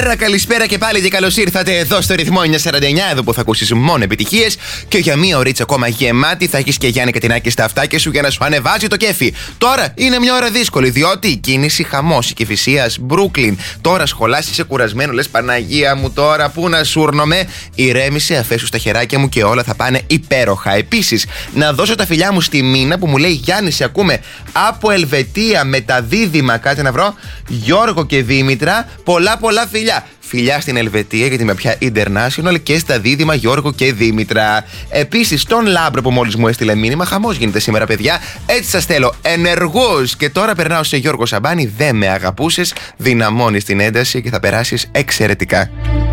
Καλησπέρα και πάλι και καλώς ήρθατε εδώ στο ρυθμό 949, εδώ που θα ακούσεις μόνο επιτυχίες και για μία ωρίτσα ακόμα γεμάτη θα έχεις και Γιάννη Κατινάκη στα αυτάκια σου για να σου ανεβάζει το κέφι. Τώρα είναι μια ώρα δύσκολη, διότι η κίνηση χαμός, η Κηφισίας, Μπρούκλιν. Τώρα σχολάς, είσαι κουρασμένο, λες Παναγία μου τώρα, πού να σούρνομαι. Ηρέμησε, αφέσου στα χεράκια μου και όλα θα πάνε υπέροχα. Επίσης, να δώσω τα φιλιά μου στη Μίνα που μου λέει Γιάννη, σε ακούμε από Ελβετία με τα δίδυμα. Κάτσε να βρω. Γιώργο και Δήμητρα, πολλά φιλιά. Φιλιά στην Ελβετία, γιατί είμαι πια international, και στα δίδυμα Γιώργο και Δήμητρα. Επίσης, τον Λάμπρο που μόλις μου έστειλε μήνυμα, χαμός γίνεται σήμερα, παιδιά. Έτσι σας θέλω, ενεργούς. Και τώρα περνάω σε Γιώργο Σαμπάνη. Δεν με αγαπούσες, δυναμώνεις την ένταση και θα περάσεις εξαιρετικά.